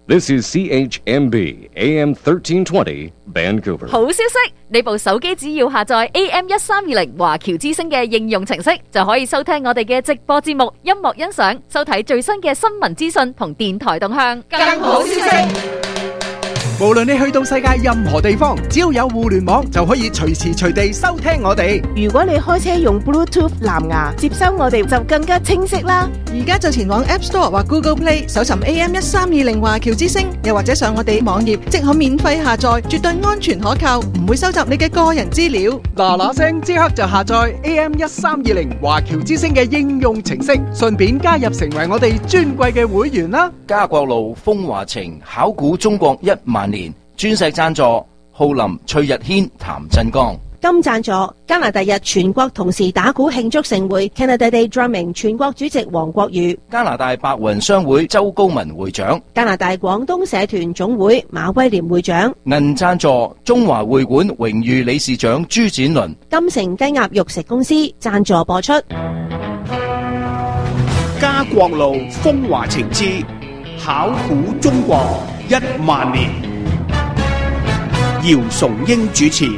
This is CHMB AM 1320 Vancouver. 好消息，你部手機只要下載 AM1320 華僑之聲嘅應用程式，就可以收聽我哋嘅直播節目、音樂欣賞、收睇最新嘅新聞資訊同電台動向。更好消息！ 無論你去到世界任何地方，只要有互聯網就可以隨時隨地收聽我哋。 如果你開車用 Bluetooth 藍牙接收我哋就更加清晰啦。 而家就前往 App Store 或 Google Play 搜尋 AM1320 華僑之聲，又或者上我哋網頁即可免費下載，絕對安全可靠，唔會收集你嘅個人資料。 嗱聲即刻就下載 AM1320 華僑之聲嘅應用程式，順便加入成為我哋尊貴嘅會員啦。 家國路風華情考古中國10000年鑽石贊助，浩林、崔日軒、譚振剛。 金贊助加拿大日全國同時打鼓慶祝盛會 Canada Day Drumming 全國主席黃國宇， 加拿大白雲商會周高文會長， 加拿大廣東社團總會馬威廉會長。 銀贊助中華會館榮譽理事長朱展倫。 金城雞鴨肉食公司贊助播出。 家國路風華情之考古中國10000年，姚崇英主持。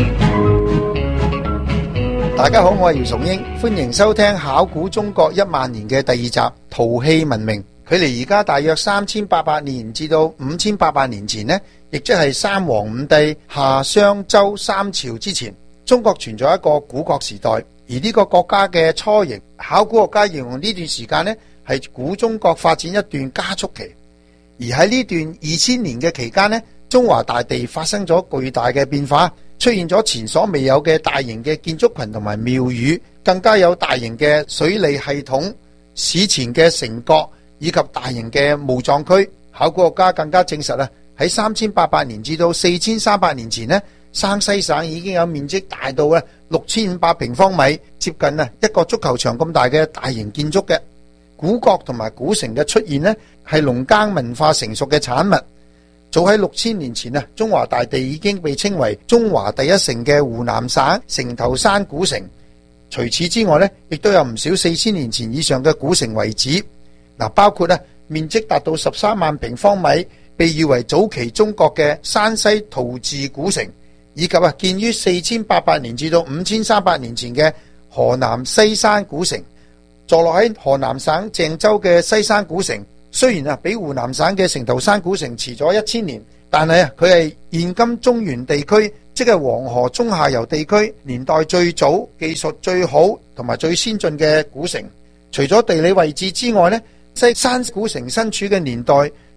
大家好，我係姚崇英，歡迎收聽考古中國10000年嘅第2集陶器文明。距離而家大約3800年至到5800年前呢，亦即係三皇五帝夏商周三朝之前，中國存在一個古國時代。而呢個國家嘅雛形，考古學家形容呢段時間呢係古中國發展一段加速期。而喺呢段2000年嘅期間呢，中華大地發生咗巨大嘅變化，出現咗前所未有嘅大型嘅建築群同埋廟宇，更加有大型嘅水利系統、史前嘅城郭以及大型嘅墓葬區。考古學家更加證實喺3800年至到4300年前呢，山西省已經有面積大到6500平方米，接近一個足球場咁大嘅大型建築嘅。古國同埋古城嘅出現呢，係農耕文化成熟嘅產物。早喺6000年前中華大地已經被稱為中華第一城嘅湖南省城頭山古城。除此之外呢，亦都有唔少4000年前以上嘅古城遺址。包括面積達到13萬平方米，被譽為早期中國嘅山西陶寺古城，以及建於4800年至到5300年前嘅河南西山古城。坐落喺河南省鄭州嘅西山古城，雖然比湖南省嘅城頭山古城遲咗1000年，但係佢係現今中原地區，即係黃河中下游地區年代最早、技術最好同埋最先進嘅古城。除咗地理位置之外呢，西山古城身處嘅年代